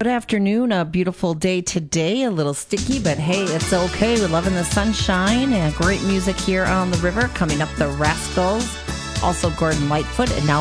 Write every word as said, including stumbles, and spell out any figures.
Good afternoon. A beautiful day today. A little sticky, but hey, it's okay. We're loving the sunshine and great music here on the river. Coming up, the Rascals. Also, Gordon Lightfoot. And now